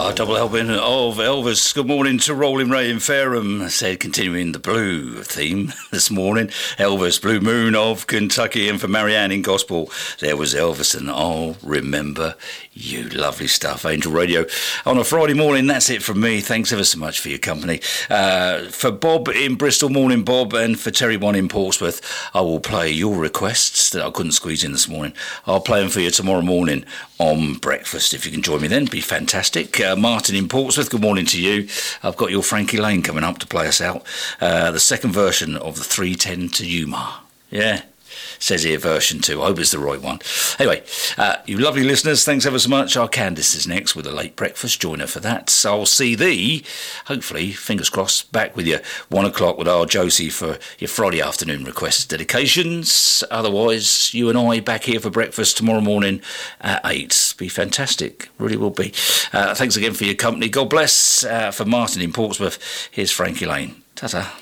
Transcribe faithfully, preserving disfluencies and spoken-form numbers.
Ah, double helping of Elvis. Good morning to Rolling Ray in Fareham. Said continuing the blue theme this morning. Elvis, Blue Moon of Kentucky, and for Marianne in Gospel, there was Elvis and I'll Remember You. Lovely stuff. Angel Radio on a Friday morning. That's it from me. Thanks ever so much for your company. Uh, for Bob in Bristol, morning Bob, and for Terry One in Portsmouth, I will play your requests that I couldn't squeeze in this morning. I'll play them for you tomorrow morning on breakfast. If you can join me then, be fantastic. Uh, Martin in Portsmouth, good morning to you. I've got your Frankie Lane coming up to play us out. Uh, the second version of the three ten to Yuma. Yeah. Says here version two. I hope it's the right one. Anyway, uh, you lovely listeners, thanks ever so much. Our Candice is next with a late breakfast. Join her for that. So I'll see thee, hopefully, fingers crossed, back with you one o'clock with our Josie for your Friday afternoon requests, dedications. Otherwise, you and I back here for breakfast tomorrow morning at eight. Be fantastic. Really will be. Uh, thanks again for your company. God bless. Uh, for Martin in Portsmouth, here's Frankie Lane. Ta-ta.